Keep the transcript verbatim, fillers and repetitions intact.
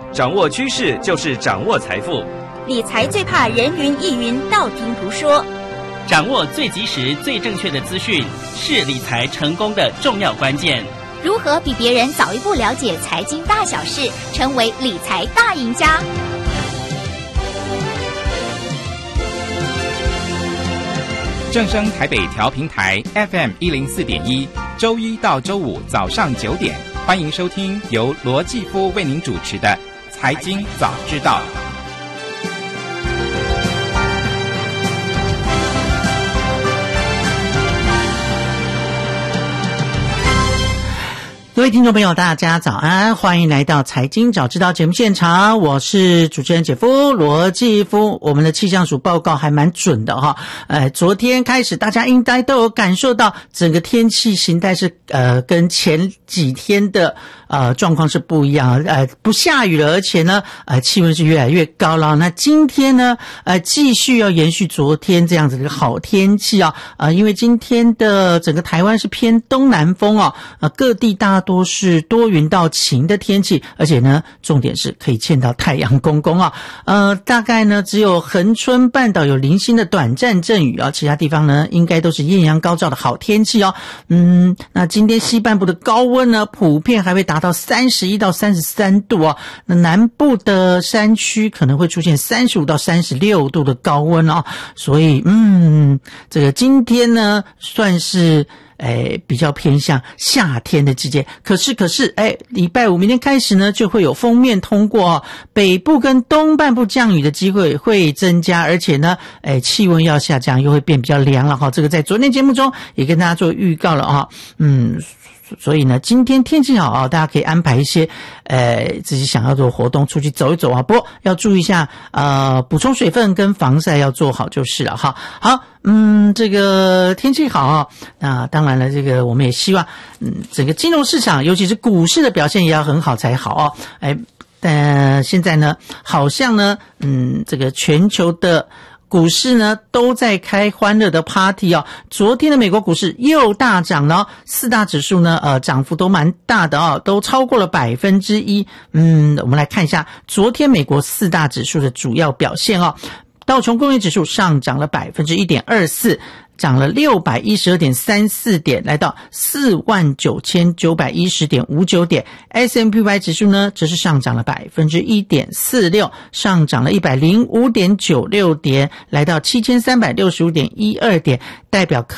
掌握趋势就是掌握财富。 理财最怕人云亦云，道听途说。 掌握最及时、最正确的资讯，是理财成功的重要关键。 如何比别人早一步了解财经大小事，成为理财大赢家？ 正声台北调频台 F M 一零四点一，周一到周五早上九点，欢迎收听由罗继夫为您主持的《财经早知道》。 各位听众朋友大家早安，欢迎来到财经早知道节目现场，我是主持人姐夫罗继夫。我们的气象署报告还蛮准的哈，呃，昨天开始大家应该都有感受到整个天气形态是呃跟前几天的呃状况是不一样，呃不下雨了，而且呢呃气温是越来越高了。那今天呢呃继续要延续昨天这样子的好天气啊，呃因为今天的整个台湾是偏东南风哦，呃各地大多是多云到晴的天气，而且呢重点是可以见到太阳公公啊。呃大概呢只有恒春半岛有零星的短暂阵雨啊，其他地方呢应该都是艳阳高照的好天气哦。嗯那今天西半部的高温呢普遍还会达到三十一到三十三度哦，那南部的山区可能会出现三十五到三十六度的高温哦，所以嗯这个今天呢算是诶，比较偏向夏天的季节，可是可是诶，礼拜五明天开始呢就会有锋面通过哦，北部跟东半部降雨的机会会增加，而且呢诶气温要下降，又会变比较凉了哈。这个在昨天节目中也跟大家做预告了啊，嗯所以呢今天天气好啊，大家可以安排一些呃自己想要做的活动出去走一走啊，不过要注意一下呃补充水分跟防晒要做好就是了哈。好嗯这个天气好啊，那当然了这个我们也希望嗯整个金融市场尤其是股市的表现也要很好才好哦。哎但现在呢好像呢嗯这个全球的股市呢都在开欢乐的 party 哦，昨天的美国股市又大涨了哦，四大指数呢呃涨幅都蛮大的哦，都超过了百分之一。嗯我们来看一下昨天美国四大指数的主要表现哦。道琼工业指数上涨了 百分之一点二四， 涨了 六百一十二点三四 点，来到 四万九千九百一十点五九 点。 S and P 五百 指数呢则是上涨了 百分之一点四六， 上涨了 一百零五点九六 点，来到 七千三百六十五点一二 点，代表